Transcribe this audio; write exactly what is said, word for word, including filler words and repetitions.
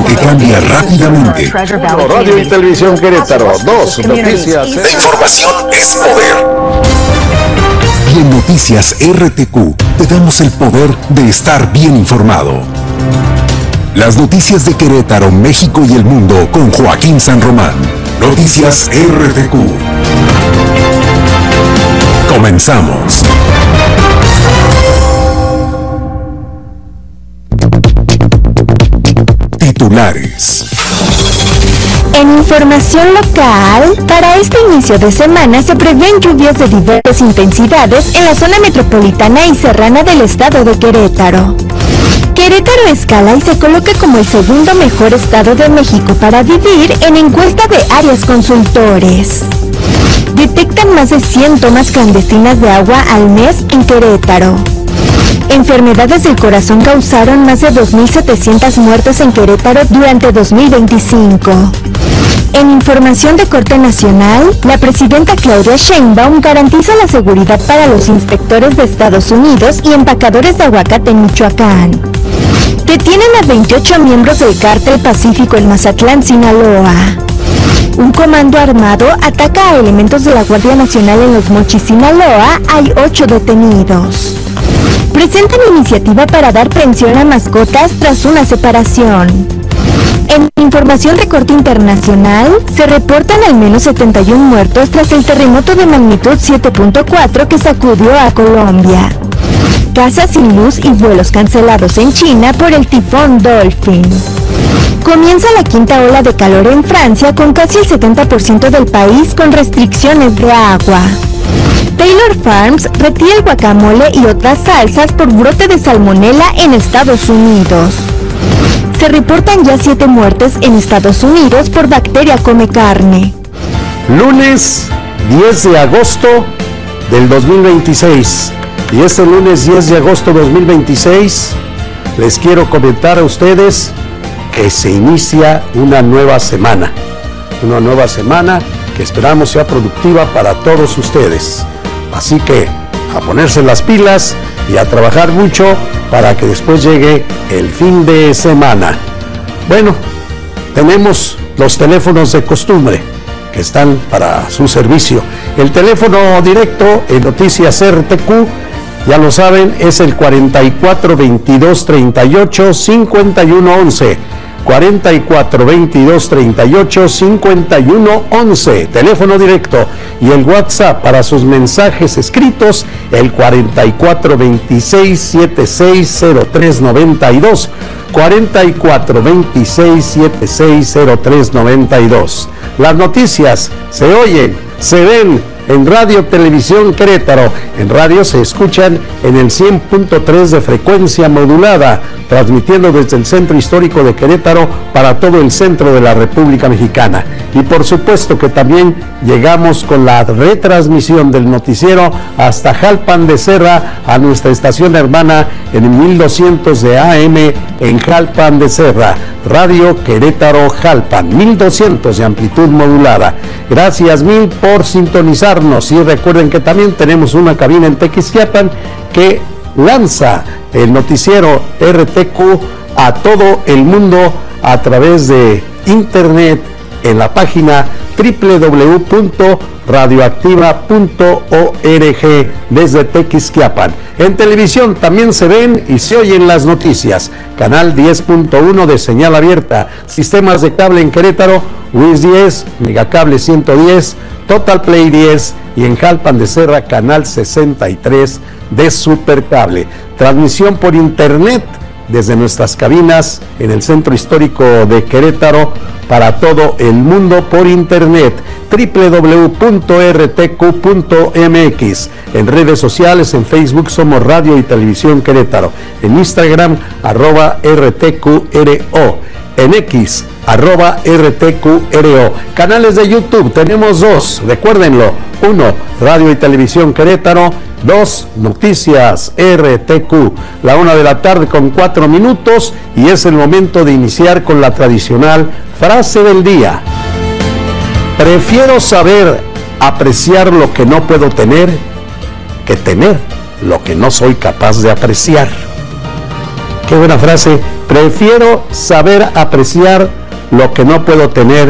que cambia rápidamente. Uno, Radio y Televisión Querétaro. Dos, noticias. La información es poder. Y en Noticias R T Q te damos el poder de estar bien informado. Las noticias de Querétaro, México y el mundo con Joaquín San Román. Noticias R T Q. Comenzamos. Titulares. En información local, para este inicio de semana se prevén lluvias de diversas intensidades en la zona metropolitana y serrana del estado de Querétaro. Querétaro escala y se coloca como el segundo mejor estado de México para vivir en encuesta de Arias Consultores. Detectan más de cien tomas clandestinas de agua al mes en Querétaro. Enfermedades del corazón causaron más de dos mil setecientas muertes en Querétaro durante dos mil veinticinco. En información de corte nacional, la presidenta Claudia Sheinbaum garantiza la seguridad para los inspectores de Estados Unidos y empacadores de aguacate en Michoacán. Detienen a veintiocho miembros del Cártel Pacífico en Mazatlán, Sinaloa. Un comando armado ataca a elementos de la Guardia Nacional en Los Mochis, Sinaloa. Hay ocho detenidos. Presentan iniciativa para dar pensión a mascotas tras una separación. En información de corte internacional, se reportan al menos setenta y uno muertos tras el terremoto de magnitud siete punto cuatro que sacudió a Colombia. Casas sin luz y vuelos cancelados en China por el tifón Dolphin. Comienza la quinta ola de calor en Francia con casi el setenta por ciento del país con restricciones de agua. Taylor Farms retira el guacamole y otras salsas por brote de salmonela en Estados Unidos. Se reportan ya siete muertes en Estados Unidos por bacteria come carne. Lunes diez de agosto del dos mil veintiséis. Y este lunes diez de agosto de dos mil veintiséis les quiero comentar a ustedes que se inicia una nueva semana. Una nueva semana que esperamos sea productiva para todos ustedes. Así que a ponerse las pilas y a trabajar mucho para que después llegue el fin de semana. Bueno, tenemos los teléfonos de costumbre que están para su servicio. El teléfono directo en Noticias R T Q, ya lo saben, es el cuarenta y cuatro veintidós treinta y ocho cincuenta y uno once. cuarenta y cuatro veintidós treinta y ocho cincuenta y uno once, teléfono directo, y el WhatsApp para sus mensajes escritos, el cuarenta y cuatro veintiséis setenta y seis cero tres noventa y dos, cuarenta y cuatro veintiséis setenta y seis cero tres noventa y dos. Las noticias se oyen, se ven en Radio Televisión Querétaro. En radio se escuchan en el cien punto tres de frecuencia modulada, transmitiendo desde el Centro Histórico de Querétaro para todo el centro de la República Mexicana. Y por supuesto que también llegamos con la retransmisión del noticiero hasta Jalpan de Serra, a nuestra estación hermana en mil doscientos de A M en Jalpan de Serra. Radio Querétaro Jalpan, mil doscientos de amplitud modulada. Gracias mil por sintonizarnos, y recuerden que también tenemos una cabina en Tequisquiapan que lanza el noticiero R T Q a todo el mundo a través de internet en la página doble u doble u doble u punto radioactiva punto org desde Tequisquiapan. En televisión también se ven y se oyen las noticias. Canal diez punto uno de señal abierta, sistemas de cable en Querétaro, W I S diez, Megacable ciento diez, Total Play diez, y en Jalpan de Serra, Canal sesenta y tres de Supercable. Transmisión por internet desde nuestras cabinas en el Centro Histórico de Querétaro para todo el mundo por internet, doble u doble u doble u punto r t q punto m x. En redes sociales, en Facebook somos Radio y Televisión Querétaro, en Instagram arroba R T Q R O, en X arroba R T Q R O. Canales de YouTube tenemos dos, recuérdenlo: uno, Radio y Televisión Querétaro; dos, Noticias R T Q. La una de la tarde con cuatro minutos, y es el momento de iniciar con la tradicional frase del día. Prefiero saber apreciar lo que no puedo tener que tener lo que no soy capaz de apreciar. Qué buena frase. Prefiero saber apreciar lo que no puedo tener